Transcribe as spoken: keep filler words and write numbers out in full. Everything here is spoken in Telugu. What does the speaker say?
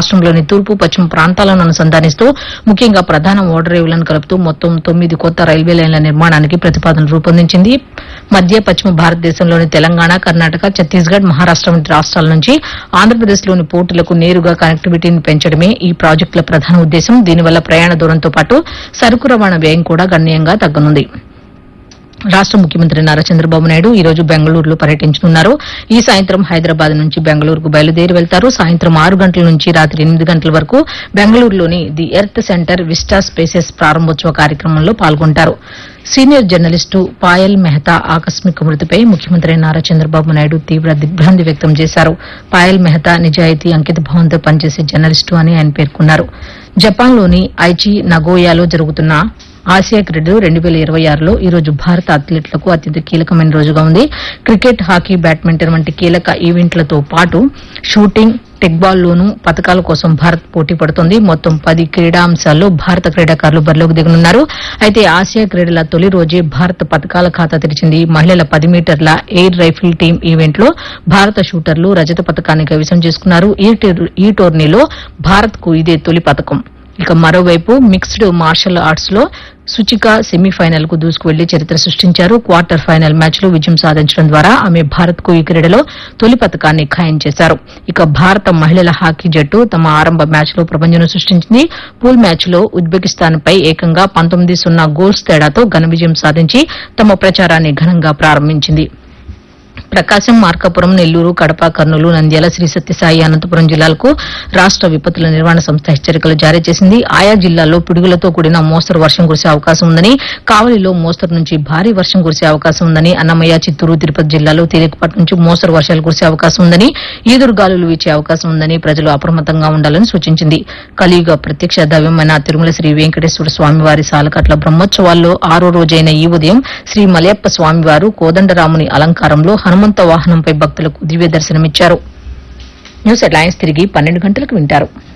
రాష్టంలోని తూర్పు పశ్చిమ ప్రాంతాలను అనుసంధానిస్తూ ముఖ్యంగా ప్రధాన ఓడరేవులను కలుపుతూ మొత్తం తొమ్మిది కొత్త రైల్వే లైన్ల నిర్మాణానికి ప్రతిపాదన రూపొందించింది. మధ్య పశ్చిమ భారతదేశంలోని తెలంగాణ, కర్ణాటక, ఛత్తీస్గఢ్, మహారాష్ట వంటి రాష్ట్రాల నుంచి ఆంధ్రప్రదేశ్లోని పోర్టులకు నేరుగా కనెక్టివిటీని పెంచడమే ఈ ప్రాజెక్టుల ప్రధాన ఉద్దేశం. దీనివల్ల ప్రయాణ దూరంతో పాటు సరుకు రవాణా వ్యయం కూడా గణనీయంగా తగ్గనుంది. రాష్ట ముఖ్యమంత్రి నారా చంద్రబాబు నాయుడు ఈ రోజు బెంగళూరులో పర్యటించనున్నారు. ఈ సాయంత్రం హైదరాబాద్ నుంచి బెంగళూరుకు బయలుదేరి వెళ్తారు. సాయంత్రం ఆరు గంటల నుంచి రాత్రి ఎనిమిది గంటల వరకు బెంగళూరులోని the earth centre vista spaces ప్రారంభోత్సవ కార్యక్రమంలో పాల్గొంటారు. సీనియర్ జర్నలిస్టు పాయల్ మెహతా ఆకస్మిక మృతిపై ముఖ్యమంత్రి నారా చంద్రబాబు నాయుడు తీవ్ర దిగ్భ్రాంతి వ్యక్తం చేశారు. పాయల్ మెహతా నిజాయితీ, అంకితభావంతో పనిచేసే జర్నలిస్టు అని ఆయన పేర్కొన్నారు. జపాన్లోని ఐచి నగోయాలో జరుగుతున్న ఆసియా క్రీడలు రెండు వేల ఇరవై ఆరులో ఈ రోజు భారత అథ్లెట్లకు అత్యంత కీలకమైన రోజుగా ఉంది. క్రికెట్, హాకీ, బ్యాడ్మింటన్ వంటి కీలక ఈవెంట్లతో పాటు షూటింగ్, టెక్బాల్లోనూ పతకాల కోసం భారత్ పోటీ పడుతోంది. మొత్తం పది క్రీడాంశాల్లో భారత క్రీడాకారులు బరిలోకి దిగనున్నారు. అయితే ఆసియా క్రీడల తొలి రోజే భారత్ పతకాల ఖాతా తెరిచింది. మహిళల పది మీటర్ల ఎయిర్ రైఫిల్ టీం ఈవెంట్లో భారత షూటర్లు రజత పతకాన్ని కైవసం చేసుకున్నారు. ఈ టోర్నీలో భారత్ కు ఇదే తొలి పతకం. ఇక మరోవైపు మిక్స్డ్ మార్షల్ ఆర్ట్స్ లో సుచిక సెమీఫైనల్ కు దూసుకువెళ్లి చరిత్ర సృష్టించారు. క్వార్టర్ ఫైనల్ మ్యాచ్ లో విజయం సాధించడం ద్వారా ఆమె భారత్ కు ఈ క్రీడలో తొలి పతకాన్ని ఖాయం చేశారు. ఇక భారత మహిళల హాకీ జట్టు తమ ఆరంభ మ్యాచ్ లో ప్రపంచం సృష్టించింది. పూల్ మ్యాచ్ లో ఉజ్బెకిస్తాన్ పై ఏకంగా పంతొమ్మిది సున్నా గోల్స్ తేడాతో ఘన విజయం సాధించి తమ ప్రచారాన్ని ఘనంగా ప్రారంభించింది. ప్రకాశం, మార్కాపురం, నెల్లూరు, కడప, కర్నూలు, నంద్యాల, శ్రీ సత్యసాయి, అనంతపురం జిల్లాలకు రాష్ట విపత్తుల నిర్వహణ సంస్థ హెచ్చరికలు జారీ చేసింది. ఆయా జిల్లాల్లో పిడుగులతో కూడిన మోస్తరు వర్షం కురిసే అవకాశం ఉందని, కావలిలో మోస్తరు నుంచి భారీ వర్షం కురిసే అవకాశం ఉందని, అన్నమయ్య, చిత్తూరు, తిరుపతి జిల్లాలో తేలికపాటి నుంచి మోస్తరు వర్షాలు కురిసే అవకాశం ఉందని, ఈదురుగాలులు వీచే అవకాశం ఉందని ప్రజలు అప్రమత్తంగా ఉండాలని సూచించింది. కలియుగ ప్రత్యక్ష దైవమైన తిరుమల శ్రీ వెంకటేశ్వర స్వామివారి సాలకట్ల బ్రహ్మోత్సవాల్లో ఆరో రోజైన ఈ ఉదయం శ్రీ మలయప్ప స్వామివారు కోదండరాముని అలంకారంలో హనుమంత వాహనంపై భక్తులకు దివ్య దర్శనమిచ్చారు. న్యూస్ హెడ్లైన్స్ తిరిగి పన్నెండు గంటలకు వింటారు.